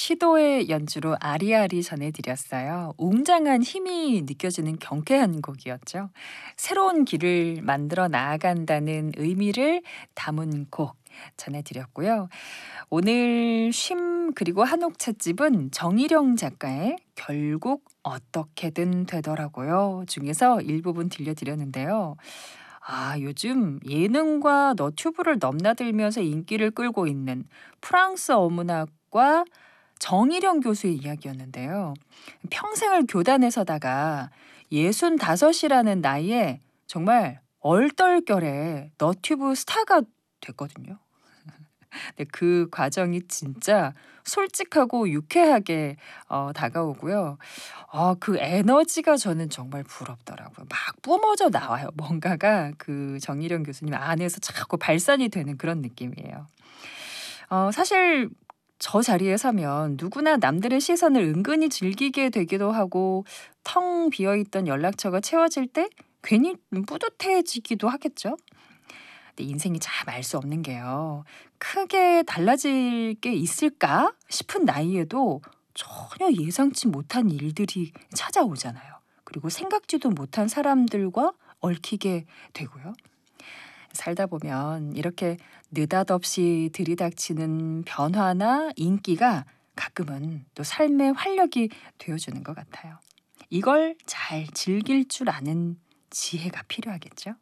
시도의 연주로 아리아리 전해드렸어요. 웅장한 힘이 느껴지는 경쾌한 곡이었죠. 새로운 길을 만들어 나아간다는 의미를 담은 곡 전해드렸고요. 오늘 쉼 그리고 한옥 찻집은 정일영 작가의 결국 어떻게든 되더라고요 중에서 일부분 들려드렸는데요. 요즘 예능과 너튜브를 넘나들면서 인기를 끌고 있는 프랑스 어문학과 정일영 교수의 이야기였는데요. 평생을 교단에 서다가 65이라는 나이에 정말 얼떨결에 너튜브 스타가 됐거든요. 근데 그 과정이 진짜 솔직하고 유쾌하게 다가오고요. 그 에너지가 저는 정말 부럽더라고요. 막 뿜어져 나와요. 뭔가가 그 정일영 교수님 안에서 자꾸 발산이 되는 그런 느낌이에요. 사실 저 자리에 서면 누구나 남들의 시선을 은근히 즐기게 되기도 하고 텅 비어있던 연락처가 채워질 때 괜히 뿌듯해지기도 하겠죠. 근데 인생이 참 알 수 없는 게요. 크게 달라질 게 있을까 싶은 나이에도 전혀 예상치 못한 일들이 찾아오잖아요. 그리고 생각지도 못한 사람들과 얽히게 되고요. 살다 보면 이렇게 느닷없이 들이닥치는 변화나 인기가 가끔은 또 삶의 활력이 되어주는 것 같아요. 이걸 잘 즐길 줄 아는 지혜가 필요하겠죠.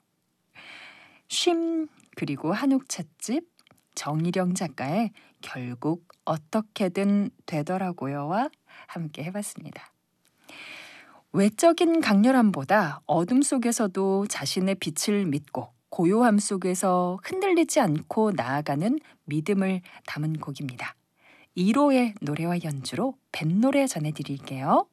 쉼 그리고 한옥 찻집 정일영 작가의 결국 어떻게든 되더라고요와 함께 해봤습니다. 외적인 강렬함보다 어둠 속에서도 자신의 빛을 믿고 고요함 속에서 흔들리지 않고 나아가는 믿음을 담은 곡입니다. 1호의 노래와 연주로 뱃노래 전해드릴게요.